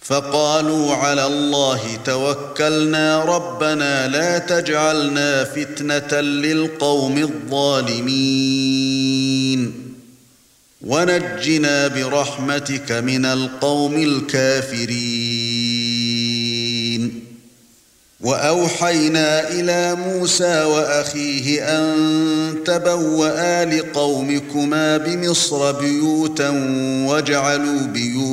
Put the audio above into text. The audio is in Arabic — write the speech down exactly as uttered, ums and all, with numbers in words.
فقالوا على الله توكلنا ربنا لا تجعلنا فتنة للقوم الظالمين ونجنا برحمتك من القوم الكافرين وأوحينا إلى موسى وأخيه أن تبوأ لقومكما بمصر بيوتا واجعلوا بيوتا